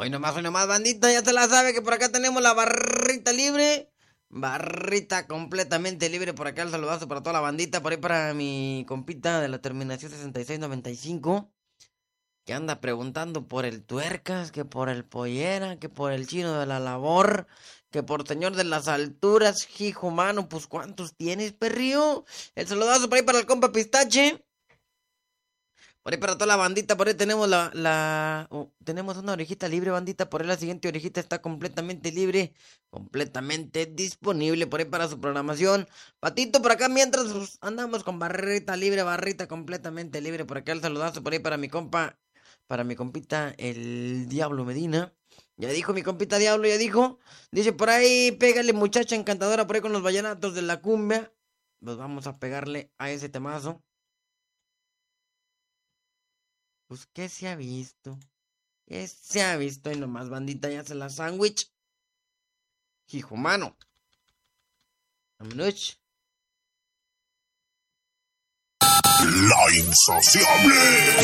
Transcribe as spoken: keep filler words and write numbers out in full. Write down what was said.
Hoy nomás, hoy nomás, bandita, ya se la sabe que por acá tenemos la barrita libre. Barrita completamente libre. Por acá el saludazo para toda la bandita. Por ahí para mi compita de la terminación sesenta y seis noventa y cinco. Que anda preguntando por el tuercas, que por el pollera, que por el chino de la labor, que por señor de las alturas, hijo mano, pues ¿cuántos tienes, perrío? El saludazo por ahí para el compa Pistache. Por ahí para toda la bandita, por ahí tenemos la, la, oh, tenemos una orejita libre, bandita, por ahí la siguiente orejita está completamente libre, completamente disponible, por ahí para su programación. Patito, por acá mientras pues, andamos con barrita libre, barrita completamente libre, por acá el saludazo, por ahí para mi compa, para mi compita, el Diablo Medina. Ya dijo mi compita Diablo, ya dijo, dice por ahí, pégale muchacha encantadora, por ahí con los vallenatos de la cumbia. Pues vamos a pegarle a ese temazo. Pues, ¿qué se ha visto? ¿Qué se ha visto? Y nomás, bandita, ya se la sándwich. Hijo mano. Vámonos. La insaciable.